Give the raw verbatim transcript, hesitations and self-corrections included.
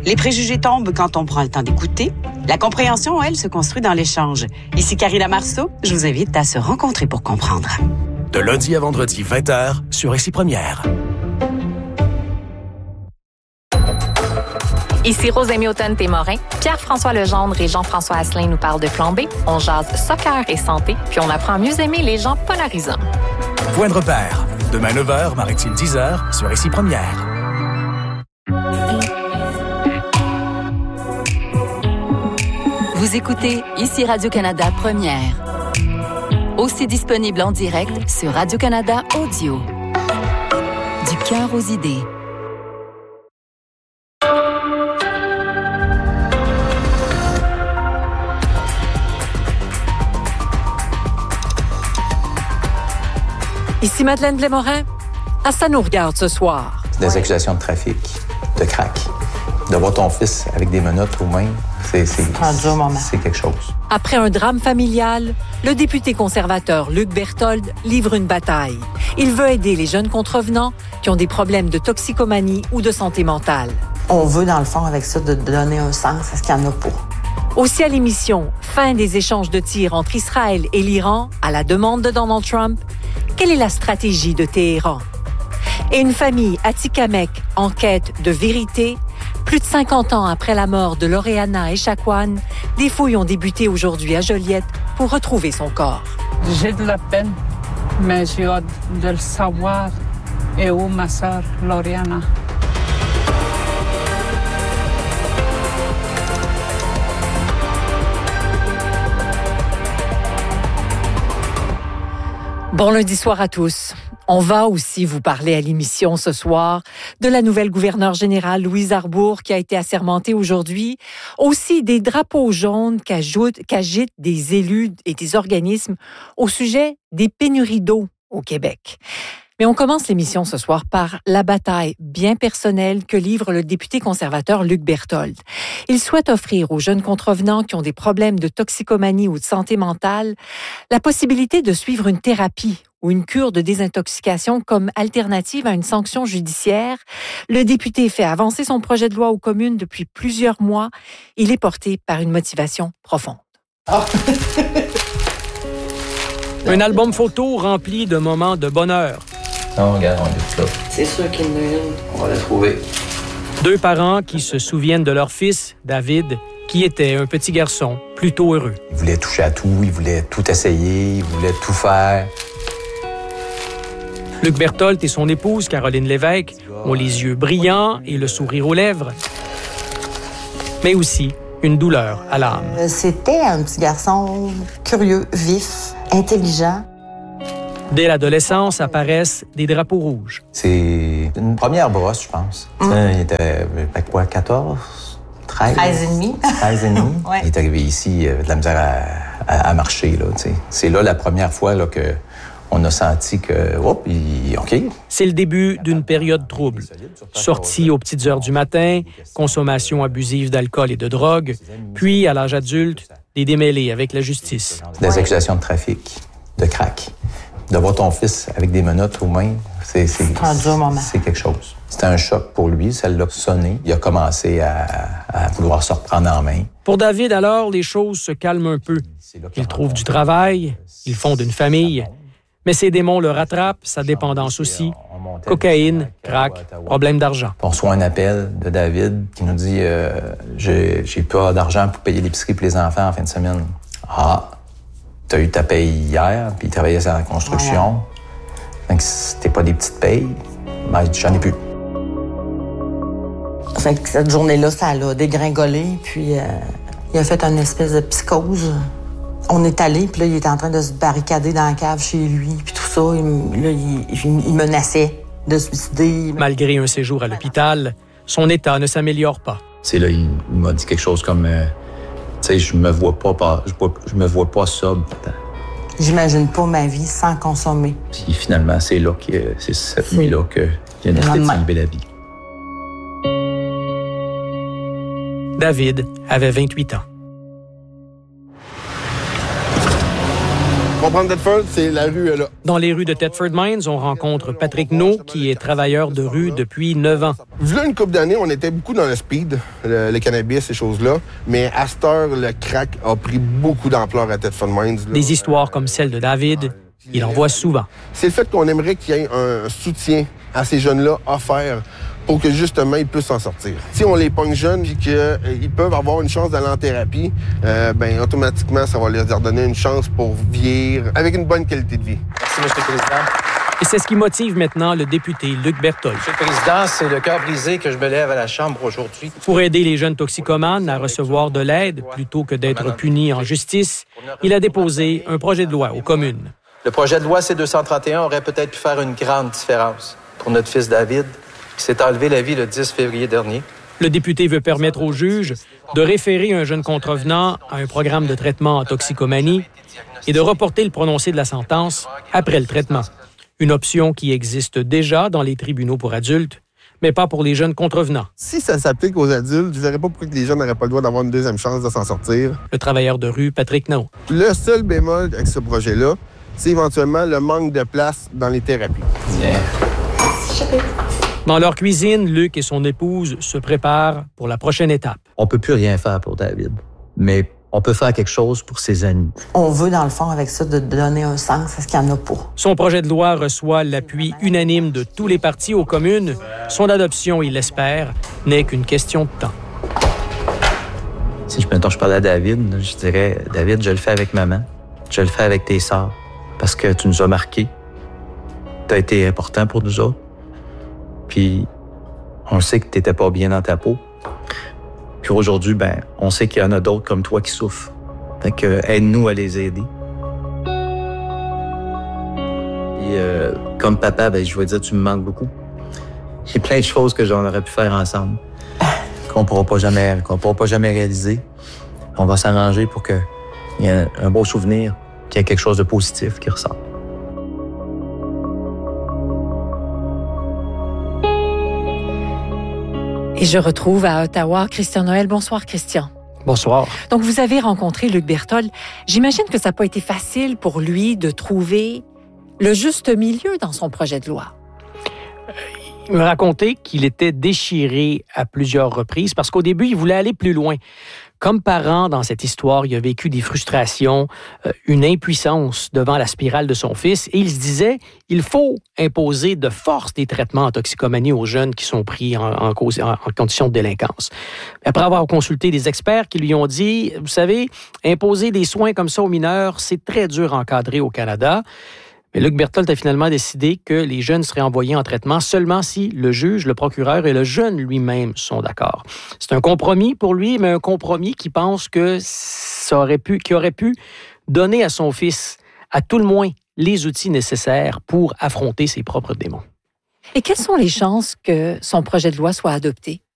Les préjugés tombent quand on prend le temps d'écouter. La compréhension, elle, se construit dans l'échange. Ici Karina Marceau, je vous invite à se rencontrer pour comprendre. De lundi à vendredi, vingt heures, sur Ici Première. Ici Rosémie Automne-Témorin, Pierre-François Legendre et Jean-François Asselin nous parlent de Plan B. On jase soccer et santé, puis on apprend à mieux aimer les gens polarisants. Point de repère. Demain neuf heures, Maritime dix heures, sur Ici Première. Vous écoutez Ici Radio-Canada Première. Aussi disponible en direct sur Radio-Canada Audio. Du cœur aux idées. Ici Madeleine Blais-Morin. À ça nous regarde ce soir. Des accusations de trafic, de crack. De voir ton fils avec des menottes aux mains, c'est, c'est, c'est, c'est quelque chose. Après un drame familial, le député conservateur Luc Berthold livre une bataille. Il veut aider les jeunes contrevenants qui ont des problèmes de toxicomanie ou de santé mentale. On veut, dans le fond, avec ça, de donner un sens à ce qu'il y en a pas. Aussi à l'émission, fin des échanges de tirs entre Israël et l'Iran à la demande de Donald Trump. Quelle est la stratégie de Téhéran? Et une famille atikamekw en quête de vérité. Plus de cinquante ans après la mort de Loreana Echaquan, des fouilles ont débuté aujourd'hui à Joliette pour retrouver son corps. J'ai de la peine, mais j'ai hâte de le savoir. Et où ma sœur Loreana? Bon lundi soir à tous. On va aussi vous parler à l'émission ce soir de la nouvelle gouverneure générale Louise Arbour qui a été assermentée aujourd'hui, aussi des drapeaux jaunes qu'agitent, qu'agitent des élus et des organismes au sujet des pénuries d'eau au Québec. Mais on commence l'émission ce soir par la bataille bien personnelle que livre le député conservateur Luc Berthold. Il souhaite offrir aux jeunes contrevenants qui ont des problèmes de toxicomanie ou de santé mentale la possibilité de suivre une thérapie ou une cure de désintoxication comme alternative à une sanction judiciaire. Le député fait avancer son projet de loi aux communes depuis plusieurs mois. Il est porté par une motivation profonde. Oh. Un album photo rempli de moments de bonheur. Non, regarde, on est là. C'est sûr qu'il y en a une. On va la trouver. Deux parents qui se souviennent de leur fils, David, qui était un petit garçon plutôt heureux. Il voulait toucher à tout, il voulait tout essayer, il voulait tout faire. Luc Berthold et son épouse, Caroline Lévesque, ont les yeux brillants et le sourire aux lèvres, mais aussi une douleur à l'âme. C'était un petit garçon curieux, vif, intelligent. Dès l'adolescence apparaissent des drapeaux rouges. C'est une première brosse, je pense. Mmh. Il était, quoi, quatorze, treize? treize et demi. treize et demi. Ouais. Il est arrivé ici, il avait de la misère à, à, à marcher, là, t'sais. C'est là la première fois là, que on a senti que, hop, il, OK. C'est le début d'une période trouble. Sortie aux petites heures du matin, consommation abusive d'alcool et de drogue, puis, à l'âge adulte, des démêlés avec la justice. Des accusations de trafic, de crack. De voir ton fils avec des menottes aux mains, c'est, c'est, c'est un dur moment. C'est quelque chose. C'était un choc pour lui, ça l'a sonné. Il a commencé à, à vouloir se reprendre en main. Pour David, alors, les choses se calment un peu. Il trouve du travail, il fonde une famille. Mais ses démons le rattrapent, sa dépendance aussi. Cocaïne, crack, problème d'argent. On reçoit un appel de David qui nous dit euh, j'ai, j'ai pas d'argent pour payer l'épicerie pour les enfants en fin de semaine. Ah, t'as eu ta paye hier, puis il travaillait sur la construction. Ouais. Donc, c'était pas des petites payes, ben, j'en ai plus. Fait que cette journée-là, ça l'a dégringolé, puis euh, il a fait une espèce de psychose. On est allé, puis là, il était en train de se barricader dans la cave chez lui, puis tout ça. Il, là, il, il menaçait de se suicider. Malgré un séjour à l'hôpital, son état ne s'améliore pas. C'est là, il, il m'a dit quelque chose comme... Euh, tu sais, je me vois pas, pas je, vois, je me vois pas sobre. J'imagine pas ma vie sans consommer. Puis finalement, c'est là que c'est cette nuit-là qu'il a décidé de s'enlever la vie. David avait vingt-huit ans. On prend Thetford, c'est la rue là. Dans les rues de Thetford Mines, on rencontre Patrick Nault, qui est travailleur de rue depuis neuf ans. V'là une couple d'années, on était beaucoup dans le speed, le, le cannabis, ces choses-là. Mais à cette heure, le crack a pris beaucoup d'ampleur à Thetford Mines. Là. Des histoires comme celle de David, il en voit souvent. C'est le fait qu'on aimerait qu'il y ait un soutien à ces jeunes-là offert pour que, justement, ils puissent s'en sortir. Si on les pogne jeunes et qu'ils euh, peuvent avoir une chance d'aller en thérapie, euh, ben automatiquement, ça va leur donner une chance pour vieillir avec une bonne qualité de vie. Merci, M. le Président. Et c'est ce qui motive maintenant le député Luc Berthold. Monsieur le Président, c'est le cœur brisé que je me lève à la Chambre aujourd'hui. Pour aider les jeunes toxicomanes à recevoir de l'aide plutôt que d'être punis en justice, il a déposé un projet de loi aux communes. Le projet de loi C deux cent trente et un aurait peut-être pu faire une grande différence pour notre fils David, qui s'est enlevé la vie le dix février dernier. Le député veut permettre aux juges de référer un jeune contrevenant à un programme de traitement en toxicomanie et de reporter le prononcé de la sentence après le traitement. Une option qui existe déjà dans les tribunaux pour adultes, mais pas pour les jeunes contrevenants. Si ça s'applique aux adultes, je ne verrais pas pourquoi les jeunes n'auraient pas le droit d'avoir une deuxième chance de s'en sortir. Le travailleur de rue, Patrick Nault. Le seul bémol avec ce projet-là, c'est éventuellement le manque de place dans les thérapies. Yeah. Dans leur cuisine, Luc et son épouse se préparent pour la prochaine étape. On peut plus rien faire pour David, mais on peut faire quelque chose pour ses amis. On veut, dans le fond, avec ça, de donner un sens à ce qu'il n'y en a pas. Son projet de loi reçoit l'appui unanime de tous les partis aux communes. Son adoption, il l'espère, n'est qu'une question de temps. Si je, mettons, je parlais à David, je dirais, David, je le fais avec maman, je le fais avec tes sœurs, parce que tu nous as marqués. Tu as été important pour nous autres. Puis, on sait que tu n'étais pas bien dans ta peau. Puis aujourd'hui, ben, on sait qu'il y en a d'autres comme toi qui souffrent. Fait que aide-nous à les aider. Puis, euh, comme papa, ben, je vais dire, tu me manques beaucoup. Il y a plein de choses que j'en aurais pu faire ensemble, qu'on pourra pas jamais, qu'on pourra pas jamais réaliser. On va s'arranger pour qu'il y ait un beau souvenir, qu'il y ait quelque chose de positif qui ressort. Et je retrouve à Ottawa Christian Noël. Bonsoir, Christian. Bonsoir. Donc, vous avez rencontré Luc Berthold. J'imagine que ça n'a pas été facile pour lui de trouver le juste milieu dans son projet de loi. Il me racontait qu'il était déchiré à plusieurs reprises parce qu'au début, il voulait aller plus loin. Comme parent, dans cette histoire, il a vécu des frustrations, euh, une impuissance devant la spirale de son fils et il se disait, il faut imposer de force des traitements en toxicomanie aux jeunes qui sont pris en, en, cause, en, en condition de délinquance. Après avoir consulté des experts qui lui ont dit, vous savez, imposer des soins comme ça aux mineurs, c'est très dur à encadrer au Canada. Mais Luc Berthold a finalement décidé que les jeunes seraient envoyés en traitement seulement si le juge, le procureur et le jeune lui-même sont d'accord. C'est un compromis pour lui, mais un compromis qui pense que ça aurait pu, qui aurait pu donner à son fils, à tout le moins, les outils nécessaires pour affronter ses propres démons. Et quelles sont les chances que son projet de loi soit adopté?